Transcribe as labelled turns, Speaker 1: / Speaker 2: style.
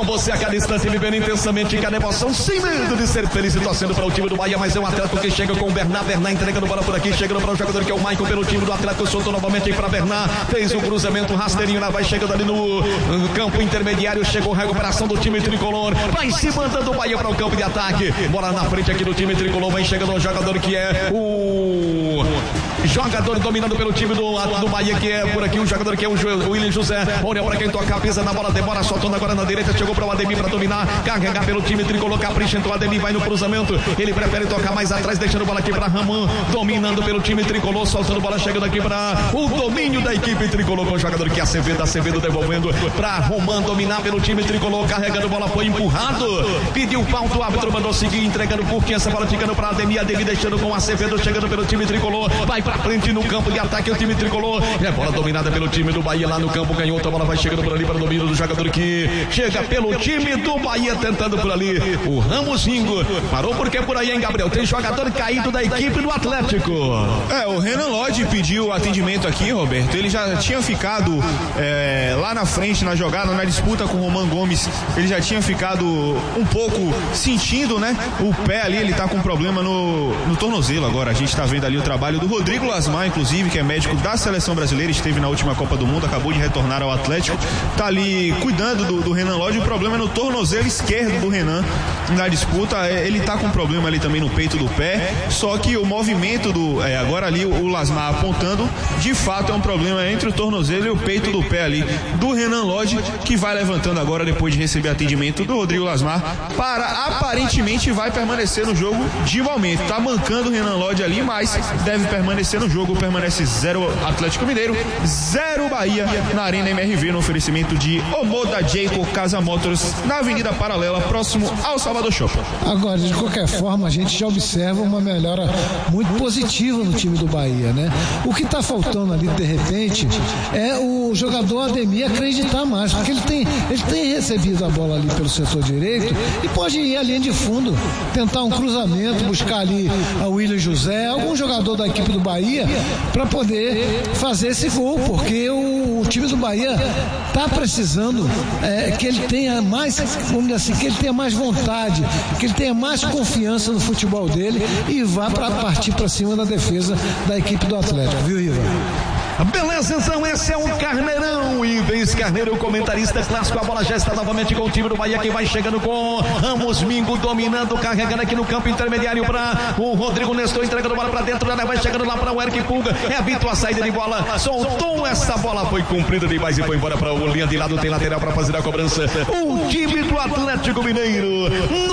Speaker 1: Com você a cada instante, vivendo intensamente cada emoção, sem medo de ser feliz e torcendo para o time do Bahia. Mas é um Atlético que chega com o Bernard entregando bola por aqui, chegando para o jogador que é o Maicon pelo time do Atlético, soltou novamente para Bernard, fez o cruzamento, rasteirinho, vai chegando ali no campo intermediário, chegou a recuperação do time tricolor, vai se mandando o Bahia para o campo de ataque, bola na frente aqui do time tricolor, vai chegando o jogador que é o jogador dominando pelo time do Bahia, que é por aqui, o jogador que é o William José, olha para quem toca, pisa na bola, demora, soltando agora na direita, chegou para o Ademir para dominar, carregar pelo time tricolor, capricha, então o Ademir vai no cruzamento, ele prefere tocar mais atrás, deixando bola aqui para Ramon, dominando pelo time tricolor, soltando bola, chegando aqui para o domínio da equipe tricolor, com o jogador que é Acevedo devolvendo para Roman, dominar pelo time tricolor, carregando bola, foi empurrado, pediu falta, o árbitro mandou seguir, entregando curtinha essa bola, ficando para Ademir deixando com o Acevedo, chegando pelo time tricolor, vai para frente no campo de ataque o time tricolor, é bola dominada pelo time do Bahia lá no campo, ganhou outra bola, vai chegando por ali para o domínio do jogador que chega pelo time do Bahia, tentando por ali, o Ramos Ringo, parou porque por aí, hein, Gabriel, tem jogador caído da equipe do Atlético.
Speaker 2: O Renan Lodge pediu atendimento aqui, Roberto, ele já tinha ficado lá na frente na jogada, na disputa com o Roman Gomes, ele já tinha ficado um pouco sentindo, né, o pé ali, ele tá com problema no tornozelo agora, a gente tá vendo ali o trabalho do Rodrigo Lasmar, inclusive, que é médico da seleção brasileira, esteve na última Copa do Mundo, acabou de retornar ao Atlético, tá ali cuidando do Renan Lodge, o problema é no tornozelo esquerdo do Renan, na disputa, ele tá com problema ali também no peito do pé, só que o movimento agora ali o Lasmar apontando, de fato é um problema entre o tornozelo e o peito do pé ali do Renan Lodge, que vai levantando agora depois de receber atendimento do Rodrigo Lasmar, aparentemente vai permanecer no jogo de momento, tá mancando o Renan Lodge ali, mas deve permanecer no jogo, permanece 0 Atlético Mineiro, 0 Bahia na Arena MRV, no oferecimento de Omoda Jayco Casa Motors, na Avenida Paralela, próximo ao Salvador Shopping.
Speaker 3: Agora, de qualquer forma, a gente já observa uma melhora muito positiva no time do Bahia, né? O que está faltando ali, de repente, é o jogador Ademir acreditar mais, porque ele tem recebido a bola ali pelo setor direito e pode ir à linha de fundo, tentar um cruzamento, buscar ali a William José, algum jogador da equipe do Bahia, para poder fazer esse gol, porque o time do Bahia está precisando que ele tenha mais, vamos dizer assim, que ele tenha mais vontade, que ele tenha mais confiança no futebol dele e vá para partir para cima da defesa da equipe do Atlético, viu, Ivan?
Speaker 1: Beleza, então esse é um Carneirão, e vem esse Carneiro, o comentarista clássico, a bola já está novamente com o time do Bahia, que vai chegando com Ramos Mingo, dominando, carregando aqui no campo intermediário para o Rodrigo Nestor, entregando bola para dentro, ela vai chegando lá para o Eric Pulga, evitou a saída de bola, soltou essa bola, foi cumprida demais e foi embora para o linha de lado, tem lateral para fazer a cobrança, o time do Atlético Mineiro.